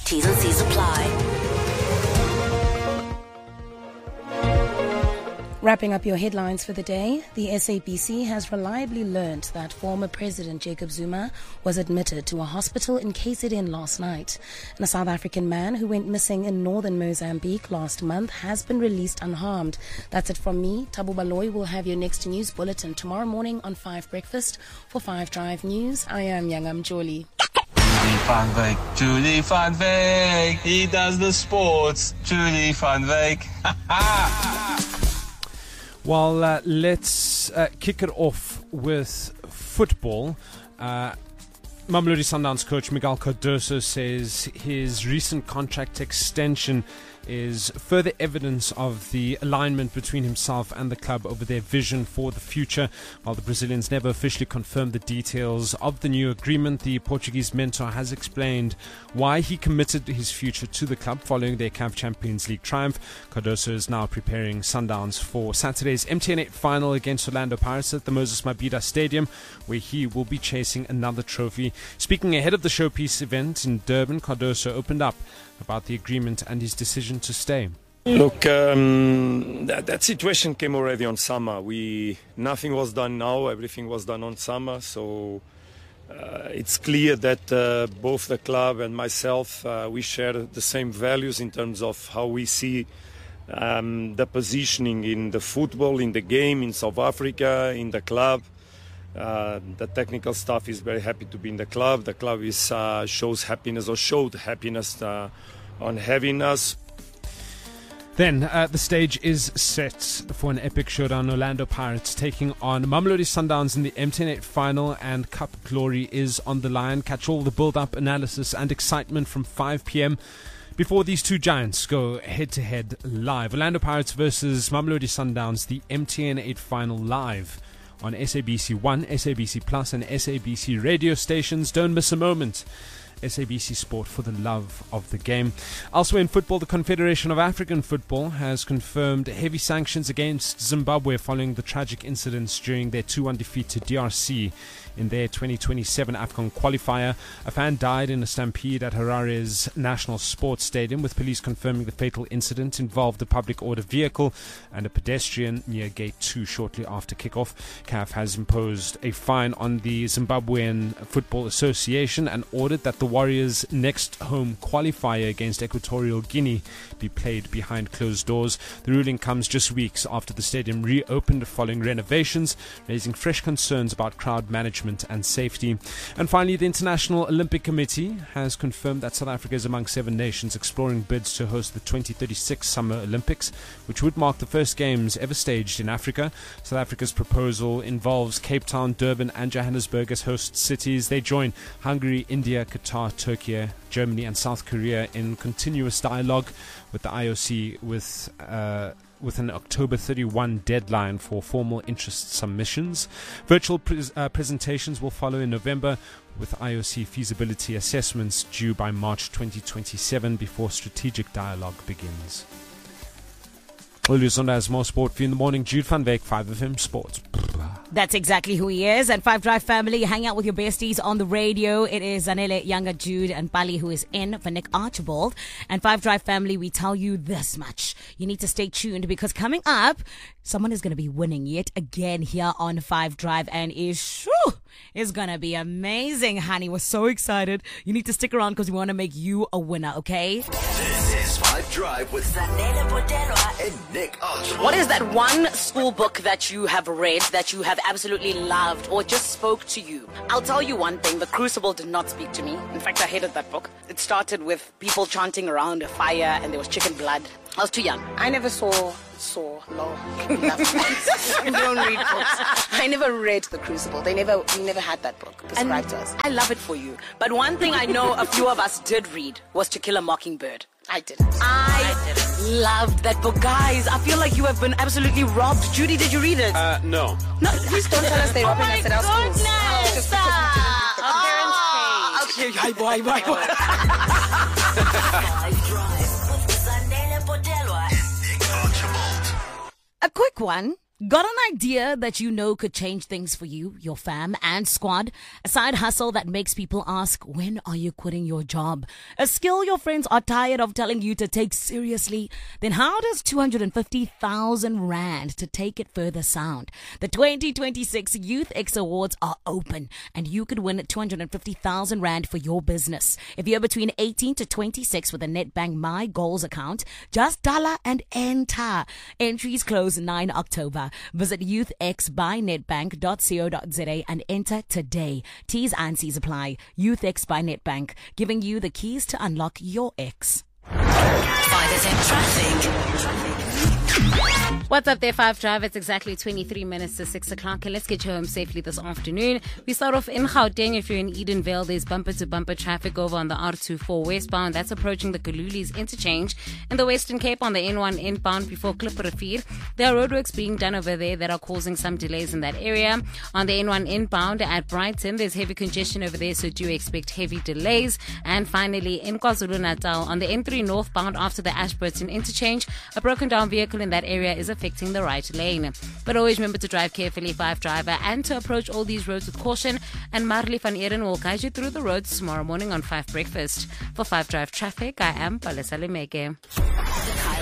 T's and C's apply. Wrapping up your headlines for the day, the SABC has reliably learnt that former President Jacob Zuma was admitted to a hospital in KZN last night. And a South African man who went missing in northern Mozambique last month has been released unharmed. That's it from me. Tabu Baloy will have your next news bulletin tomorrow morning on 5 Breakfast. For 5 Drive News, I am Yangam Jolie. Julie van Veek, he does the sports. Julie van Veek. Well, let's kick it off with football. Mamelodi Sundowns coach Miguel Cardoso says his recent contract extension is further evidence of the alignment between himself and the club over their vision for the future. While the Brazilians never officially confirmed the details of the new agreement, the Portuguese mentor has explained why he committed his future to the club following their CAF Champions League triumph. Cardoso is now preparing Sundowns for Saturday's MTN 8 final against Orlando Pirates at the Moses Mabhida Stadium, where he will be chasing another trophy. Speaking ahead of the showpiece event in Durban, Cardoso opened up about the agreement and his decision to stay. Look, that situation came already on summer. Nothing was done now, everything was done on summer. So it's clear that both the club and myself, we share the same values in terms of how we see the positioning in the football, in the game, in South Africa, in the club. The technical staff is very happy to be in the club. The club shows happiness or showed happiness on having us. Then the stage is set for an epic showdown. Orlando Pirates taking on Mamelodi Sundowns in the MTN 8 final, and Cup glory is on the line. Catch all the build-up, analysis and excitement from 5 p.m. before these two giants go head-to-head live. Orlando Pirates versus Mamelodi Sundowns, the MTN 8 final live on SABC 1, SABC Plus and SABC radio stations. Don't miss a moment. SABC Sport, for the love of the game. Elsewhere in football, the Confederation of African Football has confirmed heavy sanctions against Zimbabwe following the tragic incidents during their 2-1 defeat to DRC in their 2027 AFCON qualifier. A fan died in a stampede at Harare's National Sports Stadium, with police confirming the fatal incident involved a public order vehicle and a pedestrian near Gate 2 shortly after kickoff. CAF has imposed a fine on the Zimbabwean Football Association and ordered that the Warriors' next home qualifier against Equatorial Guinea be played behind closed doors. The ruling comes just weeks after the stadium reopened following renovations, raising fresh concerns about crowd management and safety. And finally, the International Olympic Committee has confirmed that South Africa is among 7 nations exploring bids to host the 2036 Summer Olympics, which would mark the first games ever staged in Africa. South Africa's proposal involves Cape Town, Durban and Johannesburg as host cities. They join Hungary, India, Qatar, Turkey, Germany and South Korea in continuous dialogue with the IOC with an October 31 deadline for formal interest submissions. Virtual presentations will follow in November, with IOC feasibility assessments due by March 2027 before strategic dialogue begins. Julius Zonda has more sport for you in the morning. Jude van Veek, 5FM Sports. That's exactly who he is. And 5 Drive family, hang out with your besties on the radio. It is Zanele, Younger Jude, and Bali who is in for Nick Archibald. And 5 Drive family, we tell you this much. You need to stay tuned, because coming up, someone is going to be winning yet again here on 5 Drive, and is going to be amazing, honey. We're so excited. You need to stick around because we want to make you a winner, okay? This is 5 Drive with Zanele Potelwa and Nick Archibald. What is that one school book that you have read that you have absolutely loved or just spoke to you? I'll tell you one thing. The Crucible did not speak to me. In fact, I hated that book. It started with people chanting around a fire and there was chicken blood. I was too young. I never saw no. We don't read books. I never read The Crucible. We never had that book prescribed to us. I love it for you. But one thing I know a few of us did read was To Kill a Mockingbird. I didn't. I loved that book. Guys, I feel like you have been absolutely robbed. Judy, did you read it? No. No, please don't tell us they're robbing us at our schools. Okay, bye. 5 Drive with Zanele Potelwa and Nick Archibald. A quick one. Got an idea that you know could change things for you, your fam, and squad? A side hustle that makes people ask, when are you quitting your job? A skill your friends are tired of telling you to take seriously? Then how does 250,000 Rand to take it further sound? The 2026 Youth X Awards are open, and you could win 250,000 Rand for your business. If you're between 18 to 26 with a Nedbank My Goals account, just dollar and enter. Entries close 9 October. Visit youthx.nedbank.co.za and enter today. T's and C's apply. YouthX by Nedbank, giving you the keys to unlock your X. 5FM traffic. What's up there, 5 Drive? It's exactly 23 minutes to 6 o'clock, and let's get you home safely this afternoon. We start off in Gauteng. If you're in Edenvale, there's bumper-to-bumper traffic over on the R24 westbound. That's approaching the Kalulis interchange. In the Western Cape on the N1 inbound before Klipprivier, there are roadworks being done over there that are causing some delays in that area. On the N1 inbound at Brighton, there's heavy congestion over there, so do expect heavy delays. And finally, in KwaZulu-Natal, on the N3 northbound after the Ashburton interchange, a broken down vehicle in that area is affecting the right lane. But always remember to drive carefully, 5 Driver, and to approach all these roads with caution. And Marley van Eeren will guide you through the roads tomorrow morning on 5 Breakfast. For 5 Drive Traffic, I am Palesa Lemeke.